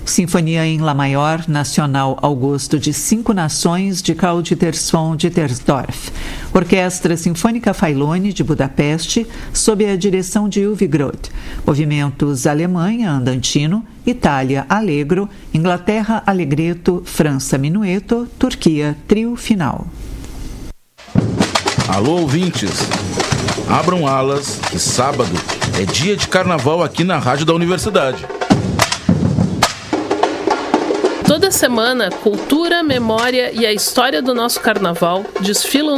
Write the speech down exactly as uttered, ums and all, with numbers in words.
Sinfonia em Lá Maior, Nacional Augusto de Cinco Nações, de Cauditersson Dittersdorf. Orquestra Sinfônica Failone, de Budapeste, sob a direção de Uwe Groth. Movimentos Alemanha, Andantino, Itália, Allegro, Inglaterra, Allegretto, França, Minueto, Turquia, Trio Final. Alô, ouvintes! Abram alas, que sábado é dia de carnaval aqui na Rádio da Universidade. Toda semana, cultura, memória e a história do nosso carnaval desfilam